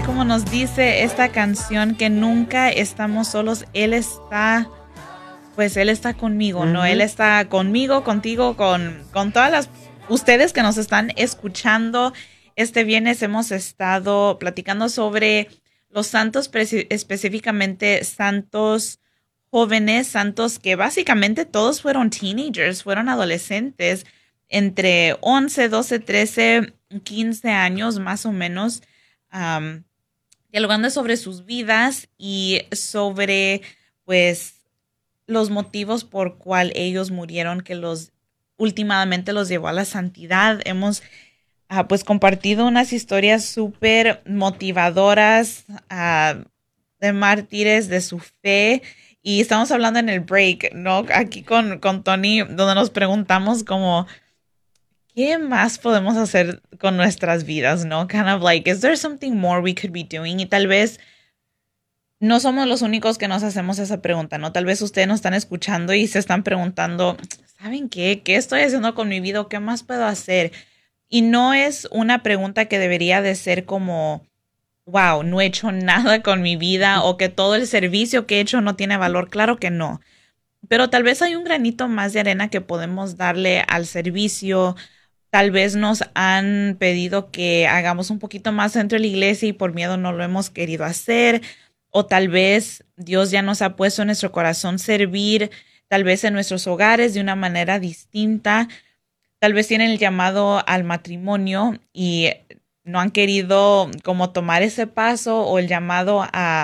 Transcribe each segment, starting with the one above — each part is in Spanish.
como nos dice esta canción, que nunca estamos solos. Él está conmigo, ¿no? Él está conmigo, contigo, con todas las ustedes que nos están escuchando. Este viernes hemos estado platicando sobre los santos, específicamente santos jóvenes, santos que básicamente todos fueron teenagers, fueron adolescentes, entre 11, 12, 13, 15 años más o menos, dialogando sobre sus vidas y sobre, pues, los motivos por cual ellos murieron, que últimamente los llevó a la santidad. Hemos pues compartido unas historias súper motivadoras de mártires de su fe. Y estamos hablando en el break, ¿no? Aquí con Tony, donde nos preguntamos como, ¿qué más podemos hacer con nuestras vidas, no? Kind of like, is there something more we could be doing? Y tal vez no somos los únicos que nos hacemos esa pregunta, ¿no? Tal vez ustedes nos están escuchando y se están preguntando, ¿saben qué? ¿Qué estoy haciendo con mi vida? ¿Qué más puedo hacer? Y no es una pregunta que debería de ser como, wow, no he hecho nada con mi vida o que todo el servicio que he hecho no tiene valor. Claro que no. Pero tal vez hay un granito más de arena que podemos darle al servicio. Tal vez nos han pedido que hagamos un poquito más dentro de la iglesia y por miedo no lo hemos querido hacer. O tal vez Dios ya nos ha puesto en nuestro corazón servir, tal vez en nuestros hogares de una manera distinta. Tal vez tienen el llamado al matrimonio y no han querido como tomar ese paso, o el llamado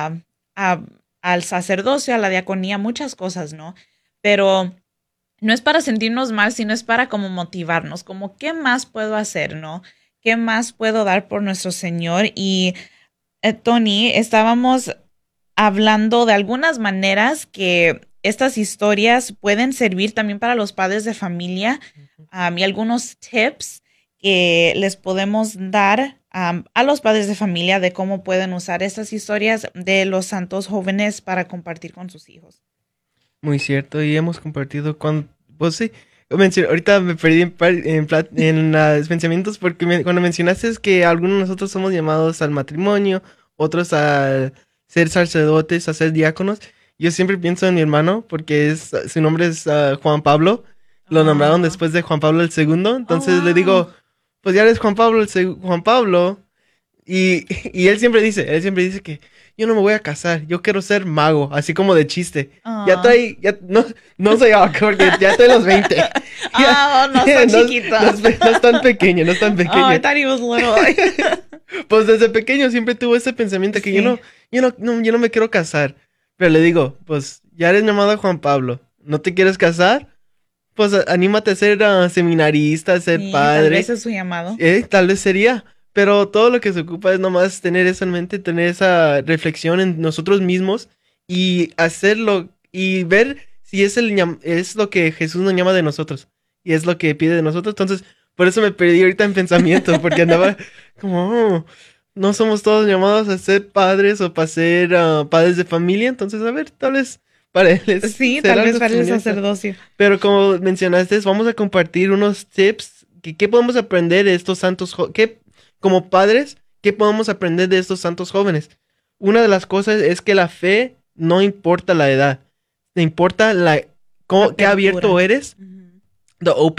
al sacerdocio, a la diaconía, muchas cosas, ¿no? Pero no es para sentirnos mal, sino es para como motivarnos, como ¿qué más puedo hacer, no? ¿Qué más puedo dar por nuestro Señor? Y Tony, estábamos hablando de algunas maneras que estas historias pueden servir también para los padres de familia, y algunos tips que les podemos dar a los padres de familia de cómo pueden usar estas historias de los santos jóvenes para compartir con sus hijos. Muy cierto, y hemos compartido pues sí, ahorita me perdí en los pensamientos porque cuando mencionaste es que algunos de nosotros somos llamados al matrimonio, otros a ser sacerdotes, a ser diáconos. Yo siempre pienso en mi hermano porque su nombre es Juan Pablo. Lo nombraron después de Juan Pablo II. Entonces le digo, pues ya eres Juan Pablo, Juan Pablo. Y él siempre dice que yo no me voy a casar, yo quiero ser mago, así como de chiste. No soy porque ya estoy en los 20. No está chiquito. No es tan pequeño, no es tan pequeño. I thought he was little. Pues desde pequeño siempre tuvo ese pensamiento que Sí. yo no me quiero casar. Pero le digo, pues ya eres llamado a Juan Pablo, ¿no te quieres casar? Pues anímate a ser seminarista, a ser padre. Tal vez es su llamado. Tal vez sería. Pero todo lo que se ocupa es nomás tener eso en mente, tener esa reflexión en nosotros mismos y hacerlo y ver si es lo que Jesús nos llama de nosotros y es lo que pide de nosotros. Entonces, por eso me perdí ahorita en pensamiento, porque andaba como, no somos todos llamados a ser padres o para ser padres de familia. Entonces, a ver, tal vez para él es Sí, ser tal vez algo para el similar. sacerdocio. Pero como mencionaste, vamos a compartir unos tips. ¿Qué podemos aprender de estos santos como padres, qué podemos aprender de estos santos jóvenes? Una de las cosas es que la fe no importa la edad, te importa qué abierto eres, the open